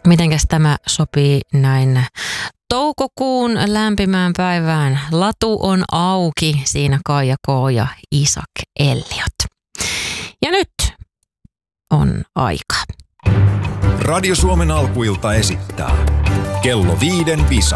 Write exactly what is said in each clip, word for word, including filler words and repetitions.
Mitenkäs tämä sopii näin toukokuun lämpimään päivään? Latu on auki, siinä Kaija K. ja Isak Elliot. Ja nyt on aika. Radio Suomen alkuilta esittää Kello viiden visa.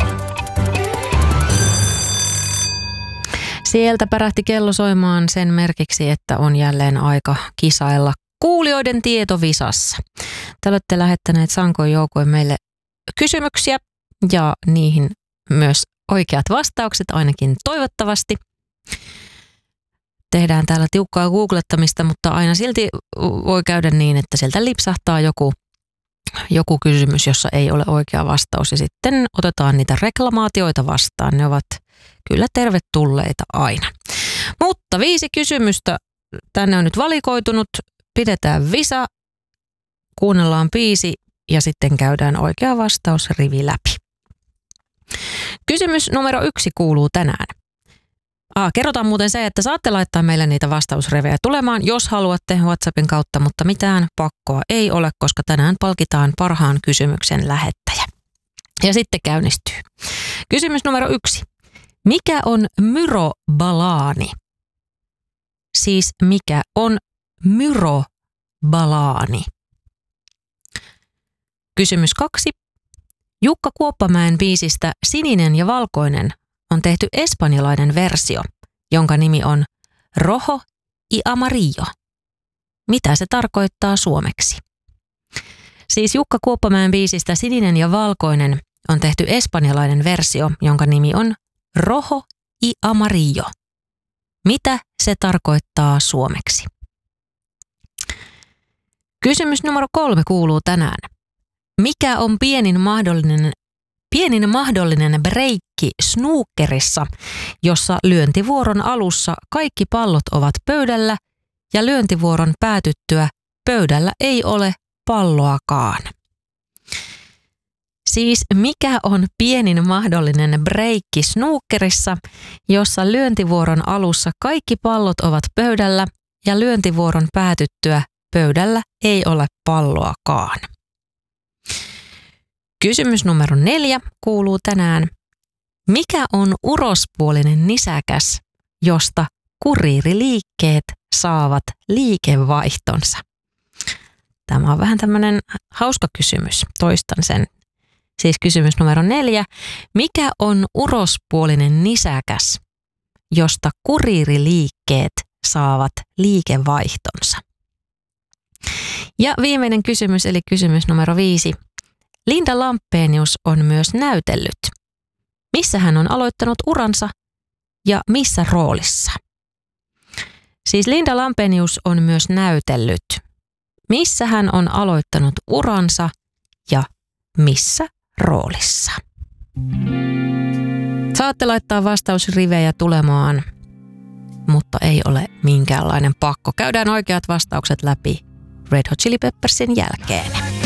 Sieltä pärähti kello soimaan sen merkiksi, että on jälleen aika kisailla kuulijoiden tietovisassa. Te olette lähettäneet sankoin joukoin meille kysymyksiä ja niihin myös oikeat vastaukset, ainakin toivottavasti. Tehdään täällä tiukkaa googlettamista, mutta aina silti voi käydä niin, että sieltä lipsahtaa joku, joku kysymys, jossa ei ole oikea vastaus. Ja sitten otetaan niitä reklamaatioita vastaan. Ne ovat kyllä tervetulleita aina. Mutta viisi kysymystä tänne on nyt valikoitunut. Pidetään visa, kuunnellaan biisi ja sitten käydään oikea vastaus rivi läpi. Kysymys numero yksi kuuluu tänään. Ah, kerrotaan muuten se, että saatte laittaa meille niitä vastausrevejä tulemaan, jos haluatte WhatsAppin kautta, mutta mitään pakkoa ei ole, koska tänään palkitaan parhaan kysymyksen lähettäjä. Ja sitten käynnistyy. Kysymys numero yksi. Mikä on myrobalaani? Siis mikä on myrobalaani? Kysymys kaksi. Jukka Kuoppamäen biisistä Sininen ja valkoinen on tehty espanjalainen versio, jonka nimi on Rojo y Amarillo. Mitä se tarkoittaa suomeksi? Siis Jukka Kuoppamäen biisistä Sininen ja valkoinen on tehty espanjalainen versio, jonka nimi on Rojo y Amarillo. Mitä se tarkoittaa suomeksi? Kysymys numero kolme kuuluu tänään. Mikä on pienin mahdollinen, pienin mahdollinen breikki snookerissa, jossa lyöntivuoron alussa kaikki pallot ovat pöydällä ja lyöntivuoron päätyttyä pöydällä ei ole palloakaan? Siis mikä on pienin mahdollinen breikki snookerissa, jossa lyöntivuoron alussa kaikki pallot ovat pöydällä ja lyöntivuoron päätyttyä pöydällä ei ole palloakaan? Kysymys numero neljä kuuluu tänään. Mikä on urospuolinen nisäkäs, josta kuriiriliikkeet saavat liikevaihtonsa? Tämä on vähän tämmöinen hauska kysymys. Toistan sen. Siis kysymys numero neljä. Mikä on urospuolinen nisäkäs, josta kuriiriliikkeet saavat liikevaihtonsa? Ja viimeinen kysymys, eli kysymys numero viisi. Linda Lampenius on myös näytellyt. Missä hän on aloittanut uransa ja missä roolissa? Siis Linda Lampenius on myös näytellyt. Missä hän on aloittanut uransa ja missä roolissa? Saatte laittaa vastausrivejä tulemaan, mutta ei ole minkäänlainen pakko. Käydään oikeat vastaukset läpi Red Hot Chili Peppersin jälkeen.